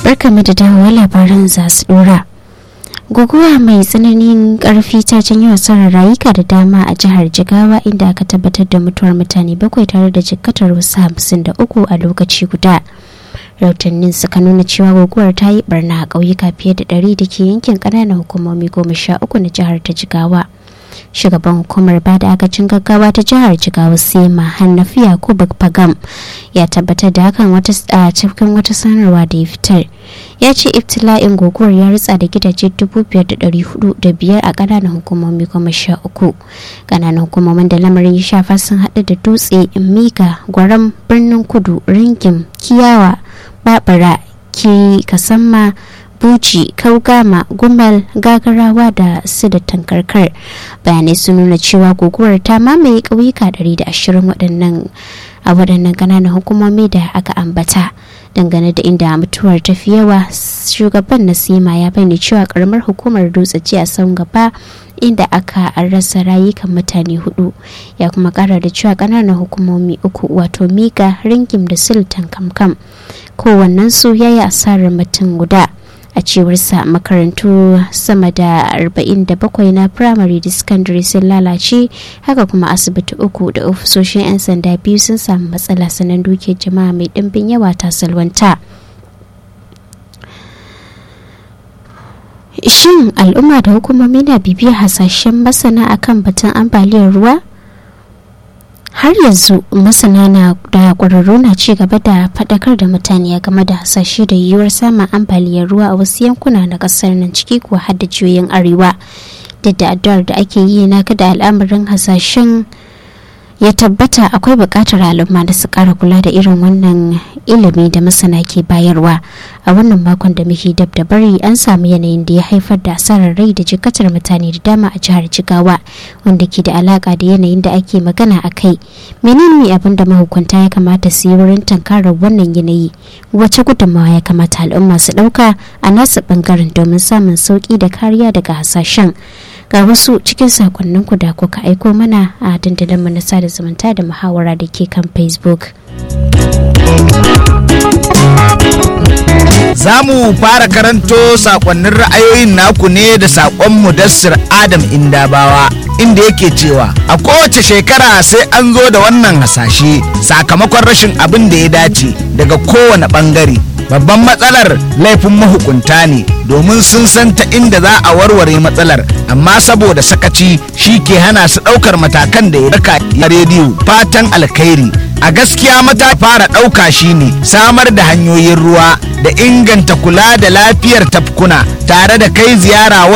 barkamu da dawowa labaran za su dora. Guguwa mai tsananin karfi ta janyo asarar rayuka da dama a jihar Jigawa inda aka tabbatar da mutuwar mutane 7 tare da jikkatar wasu 53 a lokaci guda. Rahotannin suka nuna cewa guguwar ta yi barna a ƙauyuka fiye da 100 da ke yankin ƙananan hukumomi 13 na jihar ta Jigawa. Shugaban hukumar bada agajin gaggawa ta jihar Jigawa Sema Hannafi Yakubu Pagam ya tabbatar da hakan a cikin wata sanarwa da ya fitar. Ya ce ibtila'in guguwar ya ritsa da gidaje 5,405 a ƙananan hukumomi 13. Ƙananan hukumomin da lamarin ya shafa sun haɗu da Dutse, Miga, Gwaram, Birnin Kudu, Ringim, Kiyawa, Babura, Kasamma, Buci, Kaugama, Gumal, Gagarawa da su da Tankarkar. Bayanai sun nuna cewa guguwar ta mamaye ƙauyuka 120 a waɗannan ƙananan hukumomi da aka ambata. Dangane da inda mutuwar ta fi yawa, shugaban Nasima ya bayyana cewa karamar hukumar Dutse ce a san gaba inda aka rasa rayukan mutane 4. Ya kuma kara da cewa ƙananan hukumomi 3 wato Miga, Ringim da Sultan Kamkam kowannen su yayi asarar mutum guda. A cewarsa makarantu sama da 47 na firamare da sakandare sun lalace, haka kuma asibiti 3 da ofisoshin 'yan sanda 2 sun samu matsala, sanan dukiyar jama'a mai ɗimbin yawa ta salwanta. Shin al'umma da hukumomi na bibiyar hasashen masana akan batun ambaliyar ruwa? Har yanzu masana da ƙwararru na ci gaba da faɗakar da mutane game da hasashe da yiwuwar samun ambaliyar ruwa a wasu yankuna na ƙasar nan, ciki kuwa har da jihohin arewa. Duk da addu'ar da ake yi na kada al'amarin hasashen ya tabbata, akwai buƙatar al'umma da su ƙara kula da irin wannan ilimi da masana ke bayarwa. A wannan makon da muke dab da bari an samu yanayin da ya haifar da asarar rai da jikatar mutane da dama a jihar Jigawa, wanda ke da alaka da yanayin da ake magana a kai. Menene abin da mahukunta ya kamata su yi wurin tankarar wannan yanayi? Wace gudunmawa ya kamata al'umma su ɗauka a nasu ɓangaren domin samun sauƙi da kariya daga hasashen? Ga wasu cikin sakonninku da kuka aiko mana a dandalinmu na sada zumunta da muhawara da ke kan Facebook. Za mu fara karanto sakonnin ra'ayoyin naku ne da sakon Mudassir Adam Indabawa, inda yake cewa a kowace shekara sai an zo da wannan hasashe sakamakon rashin abin da ya dace daga kowane bangare. Babban matsalar laifin mahukunta ne, domin sun san ta inda za a warware matsalar, amma saboda sakaci shi ke hana su ɗaukar matakan da ya raka rediyo. Fatan alkhairi. A gaskiya mata fara ɗauka shine samar da hanyoyin ruwa da inganta kula da lafiyar tafkuna tare da kai ziyara